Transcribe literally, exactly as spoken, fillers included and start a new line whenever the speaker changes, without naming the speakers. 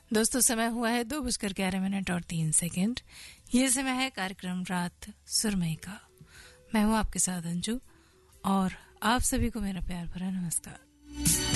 दोस्तों, समय हुआ है दो बजकर ग्यारह मिनट और तीन सेकंड। ये समय है कार्यक्रम रात सुरमई का। मैं हूं आपके साथ अंजू और आप सभी को मेरा प्यार भरा नमस्कार।